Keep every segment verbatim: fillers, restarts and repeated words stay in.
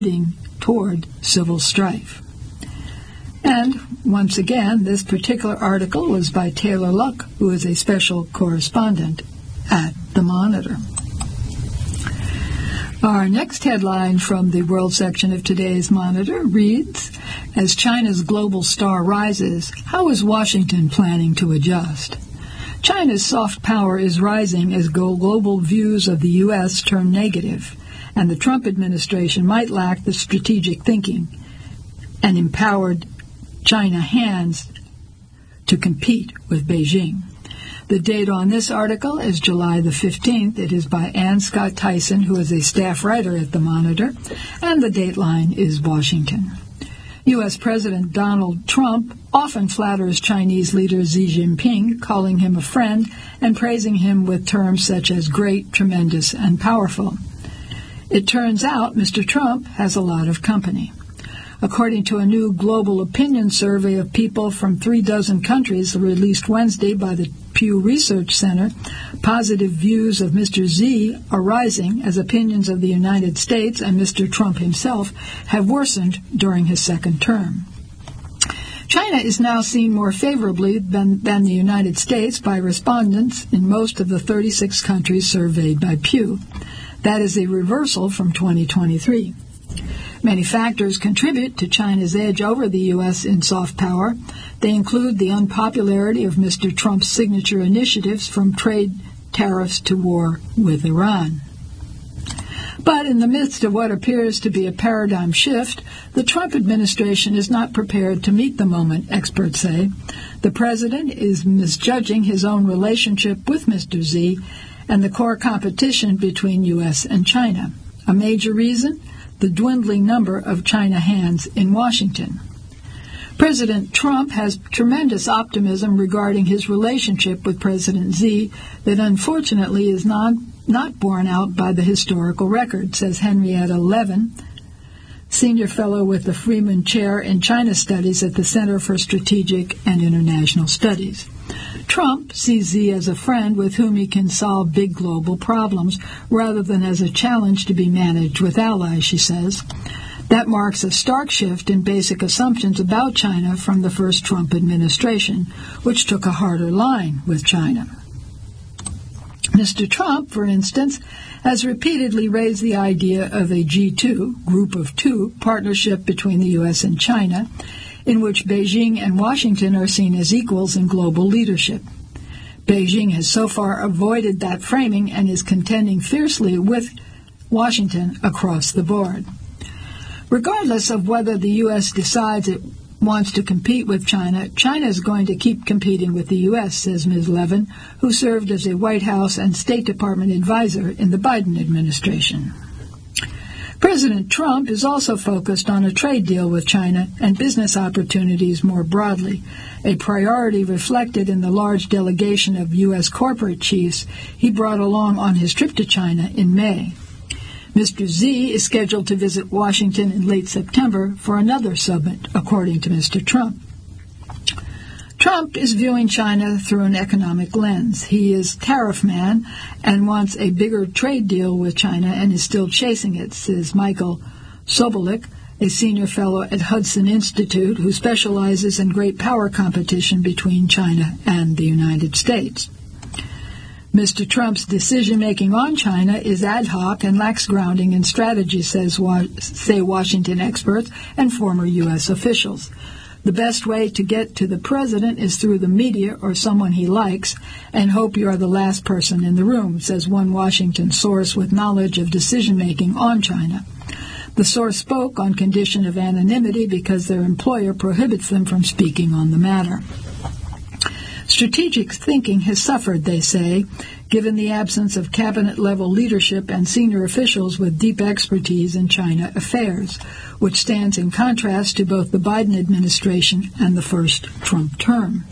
toward civil strife. And, once again, this particular article was by Taylor Luck, who is a special correspondent at The Monitor. Our next headline from the world section of today's Monitor reads, "As China's global star rises, how is Washington planning to adjust?" China's soft power is rising as global views of the U S turn negative, and the Trump administration might lack the strategic thinking and empowered China hands to compete with Beijing. The date on this article is July the fifteenth. It is by Ann Scott Tyson, who is a staff writer at The Monitor, and the dateline is Washington. U S President Donald Trump often flatters Chinese leader Xi Jinping, calling him a friend and praising him with terms such as great, tremendous, and powerful. It turns out Mister Trump has a lot of company. According to a new global opinion survey of people from three dozen countries released Wednesday by the Pew Research Center, positive views of Mister Xi are rising as opinions of the United States and Mister Trump himself have worsened during his second term. China is now seen more favorably than, than the United States by respondents in most of the thirty-six countries surveyed by Pew. That is a reversal from twenty twenty-three. Many factors contribute to China's edge over the U S in soft power. They include the unpopularity of Mister Trump's signature initiatives, from trade tariffs to war with Iran. But in the midst of what appears to be a paradigm shift, the Trump administration is not prepared to meet the moment, experts say. The president is misjudging his own relationship with Mister Xi and the core competition between U S and China. A major reason? The dwindling number of China hands in Washington. President Trump has tremendous optimism regarding his relationship with President Xi that unfortunately is not, not borne out by the historical record, says Henrietta Levin, senior fellow with the Freeman Chair in China Studies at the Center for Strategic and International Studies. Trump sees Xi as a friend with whom he can solve big global problems rather than as a challenge to be managed with allies, she says. That marks a stark shift in basic assumptions about China from the first Trump administration, which took a harder line with China. Mister Trump, for instance, has repeatedly raised the idea of a G two, Group of Two, partnership between the U S and China, in which Beijing and Washington are seen as equals in global leadership. Beijing has so far avoided that framing and is contending fiercely with Washington across the board. Regardless of whether the U S decides it wants to compete with China, China is going to keep competing with the U S, says Miz Levin, who served as a White House and State Department advisor in the Biden administration. President Trump is also focused on a trade deal with China and business opportunities more broadly, a priority reflected in the large delegation of U S corporate chiefs he brought along on his trip to China in May. Mister Xi is scheduled to visit Washington in late September for another summit, according to Mister Trump. Trump is viewing China through an economic lens. He is tariff man and wants a bigger trade deal with China and is still chasing it, says Michael Sobolik, a senior fellow at Hudson Institute who specializes in great power competition between China and the United States. Mister Trump's decision-making on China is ad hoc and lacks grounding in strategy, says say Washington experts and former U S officials. The best way to get to the president is through the media or someone he likes, and hope you are the last person in the room, says one Washington source with knowledge of decision-making on China. The source spoke on condition of anonymity because their employer prohibits them from speaking on the matter. Strategic thinking has suffered, they say, given the absence of cabinet-level leadership and senior officials with deep expertise in China affairs, which stands in contrast to both the Biden administration and the first Trump term.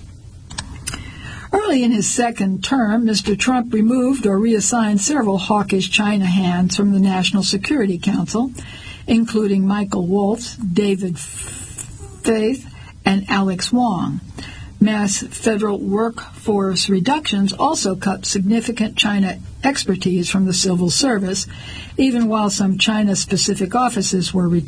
Early in his second term, Mister Trump removed or reassigned several hawkish China hands from the National Security Council, including Michael Waltz, David Faith, and Alex Wong. Mass federal workforce reductions also cut significant China expertise from the civil service, even while some China-specific offices were retained.